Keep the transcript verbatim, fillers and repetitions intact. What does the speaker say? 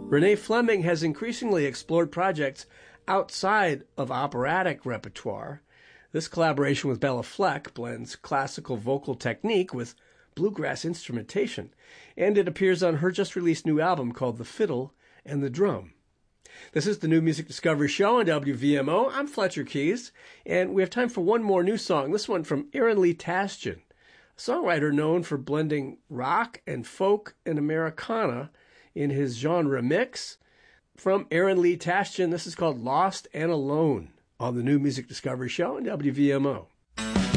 Renee Fleming has increasingly explored projects outside of operatic repertoire. This collaboration with Bella Fleck blends classical vocal technique with bluegrass instrumentation, and it appears on her just-released new album called The Fiddle and the Drum. This is the New Music Discovery Show on W V M O. I'm Fletcher Keys, and we have time for one more new song, this one from Aaron Lee Tasjan, a songwriter known for blending rock and folk and Americana in his genre mix. From Aaron Lee Tasjan, this is called Lost and Alone on the New Music Discovery Show on W V M O.